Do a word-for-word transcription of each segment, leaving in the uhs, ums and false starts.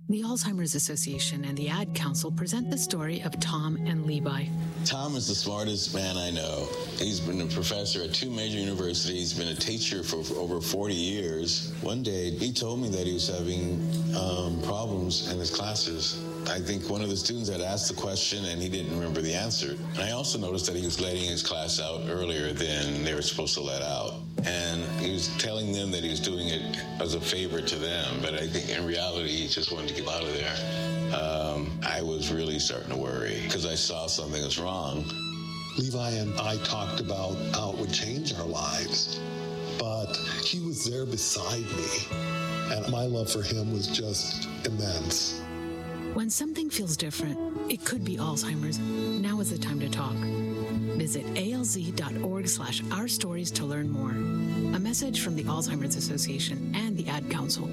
The Alzheimer's Association and the Ad Council present the story of Tom and Levi. Tom is the smartest man I know. He's been a professor at two major universities, been a teacher for over forty years. One day, he told me that he was having um, problems in his classes. I think one of the students had asked the question and he didn't remember the answer. And I also noticed that he was letting his class out earlier than they were supposed to let out. And he was telling them that he was doing it as a favor to them, but I think in reality, he just wanted to get out of there. Um, I was really starting to worry because I saw something was wrong. Levi and I talked about how it would change our lives, but he was there beside me, and my love for him was just immense. When something feels different, it could be Alzheimer's. Now is the time to talk. Visit alz.org slash our stories to learn more. A message from the Alzheimer's Association and the Ad Council.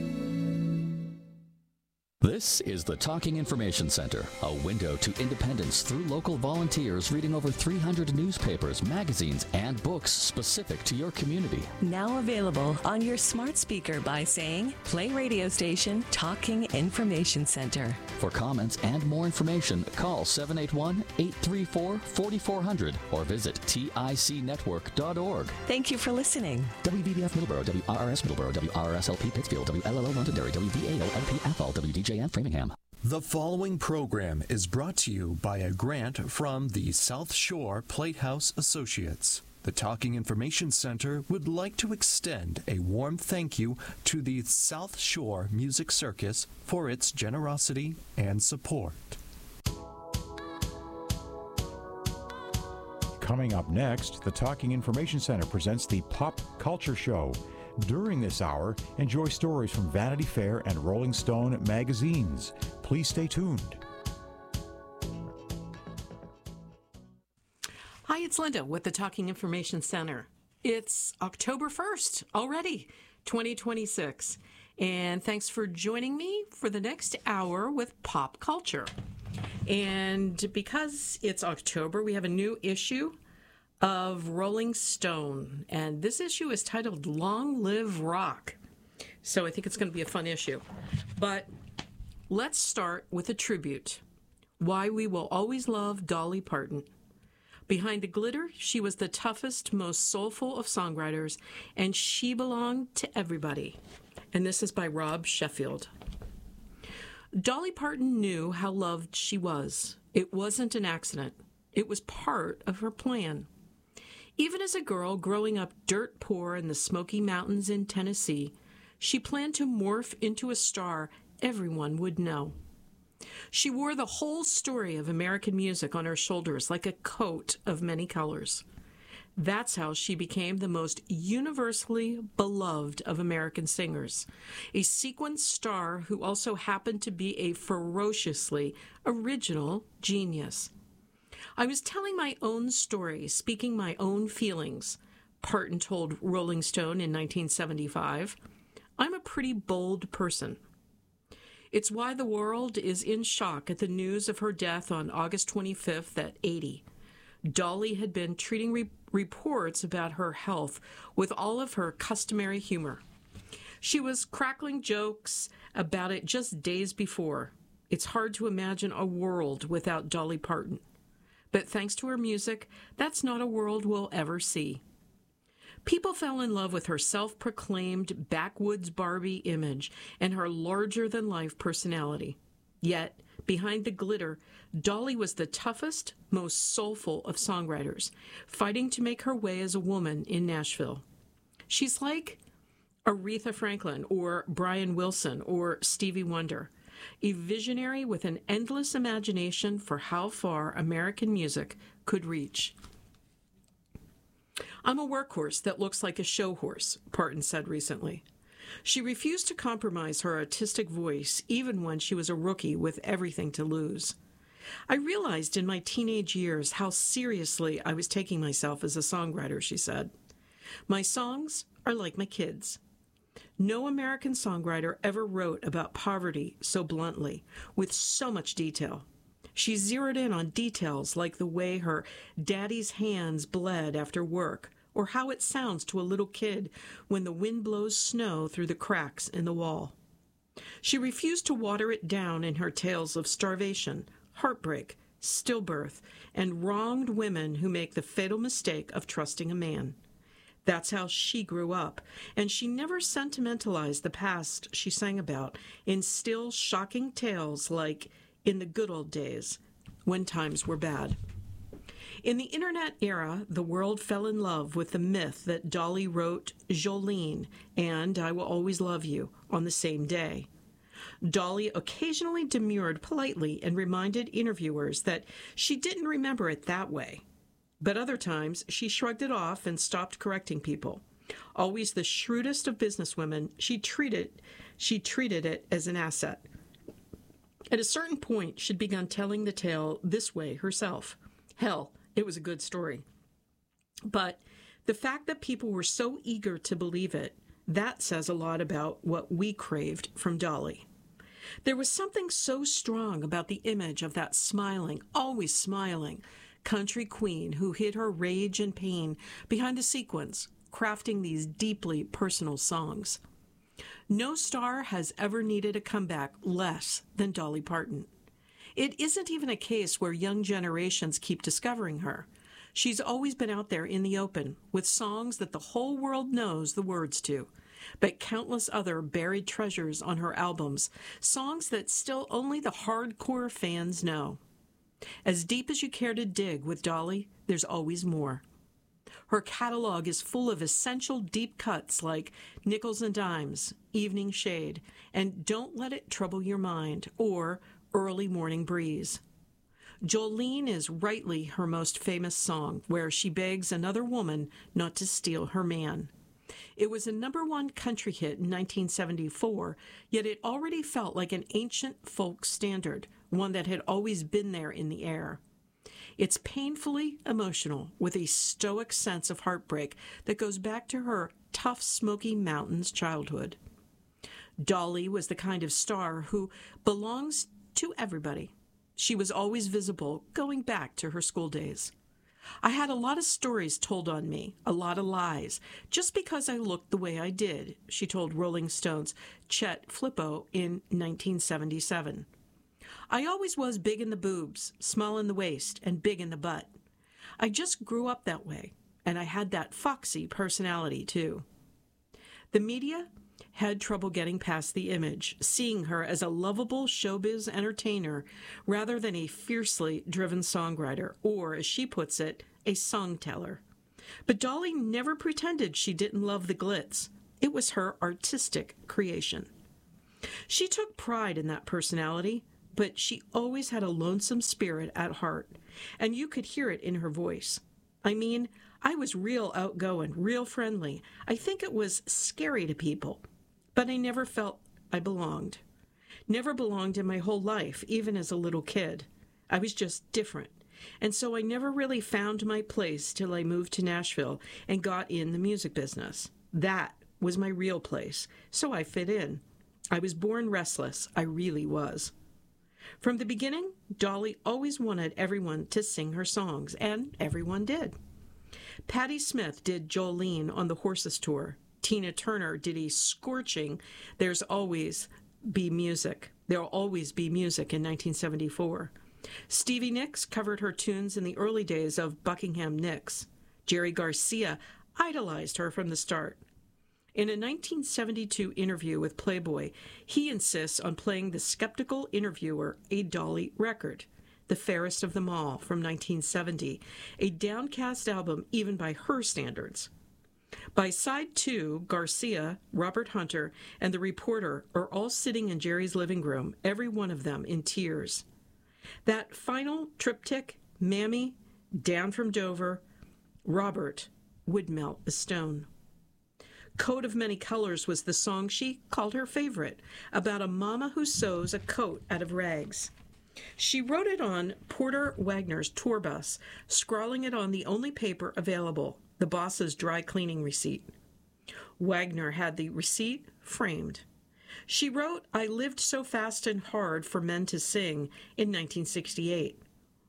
This is the Talking Information Center, a window to independence through local volunteers reading over three hundred newspapers, magazines, and books specific to your community. Now available on your smart speaker by saying, play radio station Talking Information Center. For comments and more information, call seven eight one, eight three four, four four zero zero or visit tic network dot org. Thank you for listening. W B B F Middleborough, W R R S Middleborough, W R R S L P Pittsfield, W L L O Londonderry, W V A O L P Athol, W D J N Framingham. The following program is brought to you by a grant from the South Shore Platehouse Associates. The Talking Information Center would like to extend a warm thank you to the South Shore Music Circus for its generosity and support. Coming up next, the Talking Information Center presents the Pop Culture Show. During this hour, enjoy stories from Vanity Fair and Rolling Stone magazines. Please stay tuned. Hi, it's Linda with the Talking Information Center. It's October first already, twenty twenty-six. And thanks for joining me for the next hour with Pop Culture. And because it's October, we have a new issue of Rolling Stone. And this issue is titled Long Live Rock. So I think it's going to be a fun issue. But let's start with a tribute. Why we will always love Dolly Parton. Behind the glitter, she was the toughest, most soulful of songwriters, and she belonged to everybody. And this is by Rob Sheffield. Dolly Parton knew how loved she was. It wasn't an accident. It was part of her plan. Even as a girl growing up dirt poor in the Smoky Mountains in Tennessee, she planned to morph into a star everyone would know. She wore the whole story of American music on her shoulders like a coat of many colors. That's how she became the most universally beloved of American singers, a sequined star who also happened to be a ferociously original genius. I was telling my own story, speaking my own feelings, Parton told Rolling Stone in nineteen seventy-five. I'm a pretty bold person. It's why the world is in shock at the news of her death on August twenty-fifth at eighty. Dolly had been treating re- reports about her health with all of her customary humor. She was crackling jokes about it just days before. It's hard to imagine a world without Dolly Parton. But thanks to her music, that's not a world we'll ever see. People fell in love with her self-proclaimed backwoods Barbie image and her larger-than-life personality. Yet, behind the glitter, Dolly was the toughest, most soulful of songwriters, fighting to make her way as a woman in Nashville. She's like Aretha Franklin or Brian Wilson or Stevie Wonder, a visionary with an endless imagination for how far American music could reach. I'm a workhorse that looks like a show horse, Parton said recently. She refused to compromise her artistic voice even when she was a rookie with everything to lose. I realized in my teenage years how seriously I was taking myself as a songwriter, she said. My songs are like my kids. No American songwriter ever wrote about poverty so bluntly, with so much detail. She zeroed in on details like the way her daddy's hands bled after work, or how it sounds to a little kid when the wind blows snow through the cracks in the wall. She refused to water it down in her tales of starvation, heartbreak, stillbirth, and wronged women who make the fatal mistake of trusting a man. That's how she grew up, and she never sentimentalized the past she sang about in still shocking tales like In the Good Old Days, when times were bad. In the internet era, the world fell in love with the myth that Dolly wrote Jolene and I Will Always Love You on the same day. Dolly occasionally demurred politely and reminded interviewers that she didn't remember it that way. But other times, she shrugged it off and stopped correcting people. Always the shrewdest of businesswomen, she treated, she treated it as an asset. At a certain point, she'd begun telling the tale this way herself. Hell, it was a good story. But the fact that people were so eager to believe it, that says a lot about what we craved from Dolly. There was something so strong about the image of that smiling, always smiling, country queen who hid her rage and pain behind the sequins, crafting these deeply personal songs. No star has ever needed a comeback less than Dolly Parton. It isn't even a case where young generations keep discovering her. She's always been out there in the open with songs that the whole world knows the words to, but countless other buried treasures on her albums, songs that still only the hardcore fans know. As deep as you care to dig with Dolly, there's always more. Her catalog is full of essential deep cuts like Nickels and Dimes, Evening Shade, and Don't Let It Trouble Your Mind, or Early Morning Breeze. Jolene is rightly her most famous song, where she begs another woman not to steal her man. It was a number one country hit in nineteen seventy-four, yet it already felt like an ancient folk standard, one that had always been there in the air. It's painfully emotional, with a stoic sense of heartbreak that goes back to her tough Smoky Mountains childhood. Dolly was the kind of star who belongs to everybody. She was always visible, going back to her school days. I had a lot of stories told on me, a lot of lies, just because I looked the way I did, she told Rolling Stone's Chet Flippo in nineteen seventy-seven. I always was big in the boobs, small in the waist, and big in the butt. I just grew up that way, and I had that foxy personality, too. The media had trouble getting past the image, seeing her as a lovable showbiz entertainer rather than a fiercely driven songwriter, or, as she puts it, a songteller. But Dolly never pretended she didn't love the glitz. It was her artistic creation. She took pride in that personality, but she always had a lonesome spirit at heart, and you could hear it in her voice. I mean, I was real outgoing, real friendly. I think it was scary to people. But I never felt I belonged. Never belonged in my whole life, even as a little kid. I was just different. And so I never really found my place till I moved to Nashville and got in the music business. That was my real place, so I fit in. I was born restless. I really was. From the beginning, Dolly always wanted everyone to sing her songs, and everyone did. Patti Smith did Jolene on the Horses Tour. Tina Turner did a scorching There's Always Be Music. There'll Always Be Music in nineteen seventy-four. Stevie Nicks covered her tunes in the early days of Buckingham Nicks. Jerry Garcia idolized her from the start. In a nineteen seventy-two interview with Playboy, he insists on playing The Skeptical Interviewer, a Dolly record, The Fairest of Them All from nineteen seventy, a downcast album even by her standards. By side two, Garcia, Robert Hunter, and the reporter are all sitting in Jerry's living room, every one of them in tears. That final triptych, Mammy, Down from Dover, Robert, would melt a stone. Coat of Many Colors was the song she called her favorite, about a mama who sews a coat out of rags. She wrote it on Porter Wagner's tour bus, scrawling it on the only paper available, the boss's dry cleaning receipt. Wagner had the receipt framed. She wrote I Lived So Fast and Hard for Men to Sing in nineteen sixty-eight.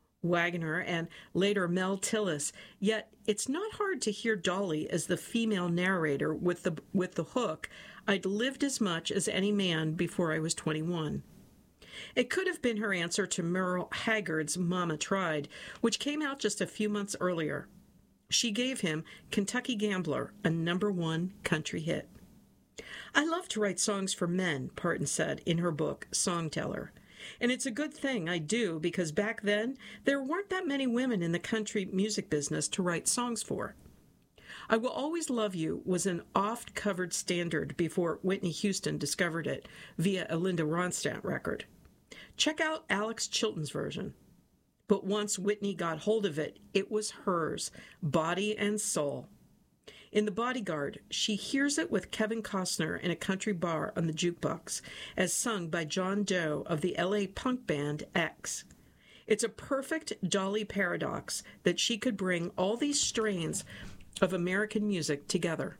Wagner and later Mel Tillis, yet it's not hard to hear Dolly as the female narrator with the with the hook, I'd lived as much as any man before I was twenty-one. It could have been her answer to Merle Haggard's Mama Tried, which came out just a few months earlier. She gave him Kentucky Gambler, a number one country hit. I love to write songs for men, Parton said in her book, Songteller. And it's a good thing I do, because back then there weren't that many women in the country music business to write songs for. I Will Always Love You was an oft-covered standard before Whitney Houston discovered it via a Linda Ronstadt record. Check out Alex Chilton's version. But once Whitney got hold of it, it was hers, body and soul. In The Bodyguard, she hears it with Kevin Costner in a country bar on the jukebox, as sung by John Doe of the L A punk band X. It's a perfect Dolly paradox that she could bring all these strains of American music together.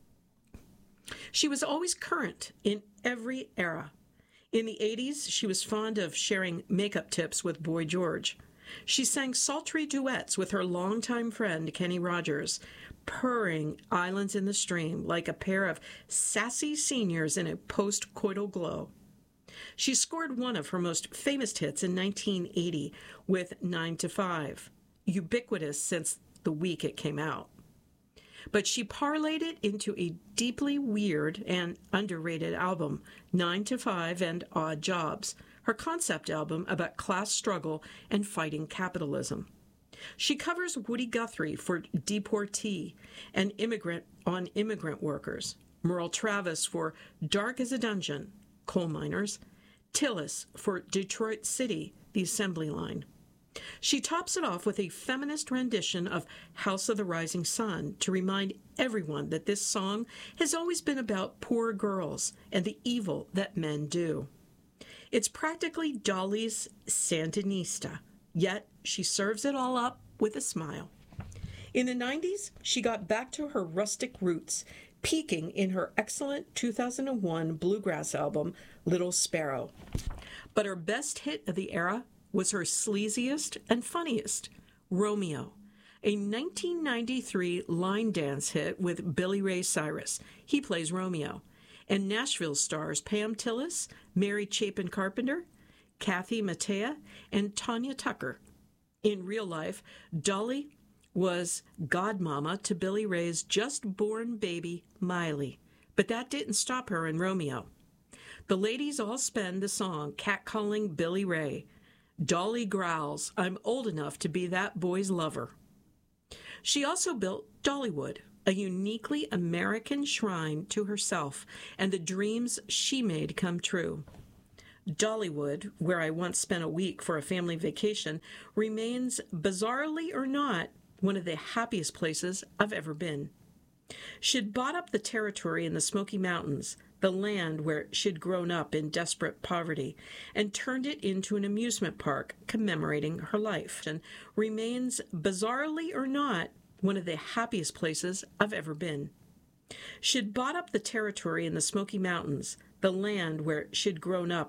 She was always current in every era. In the eighties, she was fond of sharing makeup tips with Boy George. She sang sultry duets with her longtime friend Kenny Rogers, purring Islands in the Stream like a pair of sassy seniors in a post-coital glow. She scored one of her most famous hits in nineteen eighty with nine to five, ubiquitous since the week it came out. But she parlayed it into a deeply weird and underrated album, nine to five and Odd Jobs, her concept album about class struggle and fighting capitalism. She covers Woody Guthrie for Deportee, an immigrant on immigrant workers, Merle Travis for Dark as a Dungeon, coal miners, Tillis for Detroit City, the assembly line. She tops it off with a feminist rendition of House of the Rising Sun to remind everyone that this song has always been about poor girls and the evil that men do. It's practically Dolly's Sandinista, yet she serves it all up with a smile. In the nineties, she got back to her rustic roots, peaking in her excellent two thousand one bluegrass album, Little Sparrow. But her best hit of the era was her sleaziest and funniest, Romeo, a nineteen ninety-three line dance hit with Billy Ray Cyrus. He plays Romeo. And Nashville stars Pam Tillis, Mary Chapin Carpenter, Kathy Mattea, and Tanya Tucker. In real life, Dolly was godmama to Billy Ray's just-born baby, Miley. But that didn't stop her in Romeo. The ladies all spend the song catcalling Billy Ray. Dolly growls, "I'm old enough to be that boy's lover." She also built Dollywood, a uniquely American shrine to herself and the dreams she made come true. Dollywood, where I once spent a week for a family vacation, remains, bizarrely or not, one of the happiest places I've ever been. She'd bought up the territory in the Smoky Mountains, the land where she'd grown up in desperate poverty, and turned it into an amusement park commemorating her life, and remains, bizarrely or not, one of the happiest places I've ever been. She'd bought up the territory in the Smoky Mountains, the land where she'd grown up